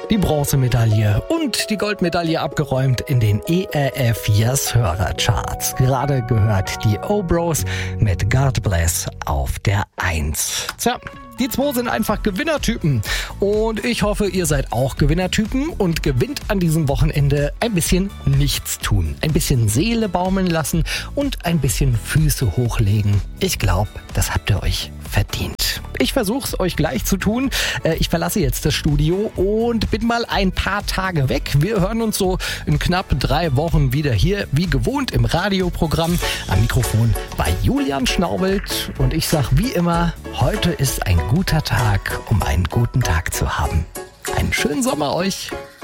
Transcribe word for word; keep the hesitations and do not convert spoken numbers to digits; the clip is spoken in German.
die Bronzemedaille und die Goldmedaille abgeräumt in den E R F Yes Hörercharts. Gerade gehört die O-Bros mit God Bless auf der eins. Tja, die zwei sind einfach Gewinnertypen und ich hoffe, ihr seid auch Gewinnertypen und gewinnt an diesem Wochenende ein bisschen nichts tun, ein bisschen Seele baumeln lassen und ein bisschen Füße hochlegen. Ich glaube, das habt ihr euch verdient. Ich versuche es euch gleich zu tun. Ich verlasse jetzt das Studio und bin mal ein paar Tage weg. Wir hören uns so in knapp drei Wochen wieder hier, wie gewohnt im Radioprogramm. Am Mikrofon bei Julian Schnaubelt und ich sag wie immer, heute ist ein guter Tag, um einen guten Tag zu haben. Einen schönen Sommer euch!